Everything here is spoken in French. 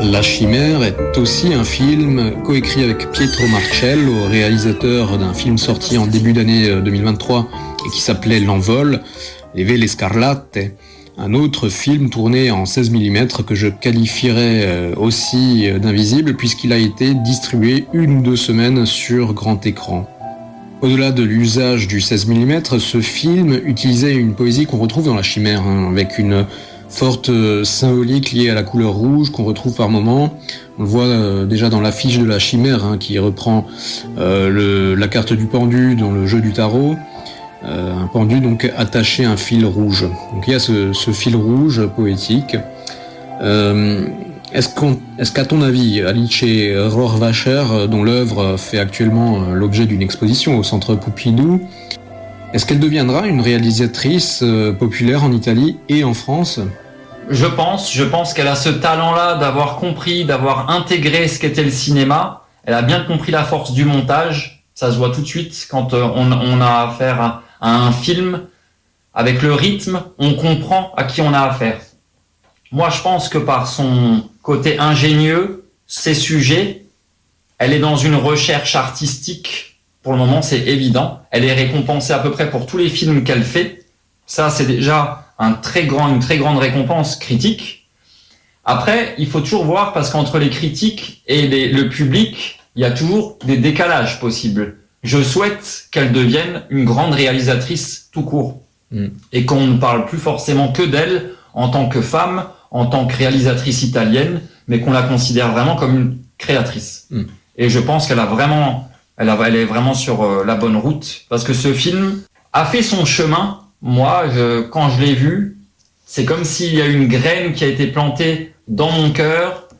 La Chimère est aussi un film coécrit avec Pietro Marcello, réalisateur d'un film sorti en début d'année 2023 et qui s'appelait L'Envol, Les Vele Scarlatte, un autre film tourné en 16 mm que je qualifierais aussi d'invisible puisqu'il a été distribué 1 ou 2 semaines sur grand écran. Au-delà de l'usage du 16 mm, ce film utilisait une poésie qu'on retrouve dans La Chimère, avec une forte symbolique liée à la couleur rouge qu'on retrouve par moments. On le voit déjà dans l'affiche de La Chimère, qui reprend la carte du pendu dans le jeu du tarot. Un pendu donc attaché à un fil rouge. Donc il y a ce fil rouge poétique. Est-ce qu'à ton avis, Alice Rohrwacher, dont l'œuvre fait actuellement l'objet d'une exposition au Centre Pompidou, est-ce qu'elle deviendra une réalisatrice populaire en Italie et en France ? Je pense qu'elle a ce talent-là d'avoir compris, d'avoir intégré ce qu'était le cinéma. Elle a bien compris la force du montage. Ça se voit tout de suite quand on a affaire à un film. Avec le rythme, on comprend à qui on a affaire. Moi, je pense que par son côté ingénieux, ses sujets, elle est dans une recherche artistique. Pour le moment, c'est évident. Elle est récompensée à peu près pour tous les films qu'elle fait. Ça, c'est déjà une très grande récompense critique. Après, il faut toujours voir parce qu'entre les critiques et le public, il y a toujours des décalages possibles. Je souhaite qu'elle devienne une grande réalisatrice tout court. Et qu'on ne parle plus forcément que d'elle en tant que femme, en tant que réalisatrice italienne, mais qu'on la considère vraiment comme une créatrice. Et je pense qu'elle elle est vraiment sur la bonne route, parce que ce film a fait son chemin. Moi, quand je l'ai vu, c'est comme s'il y a une graine qui a été plantée dans mon cœur,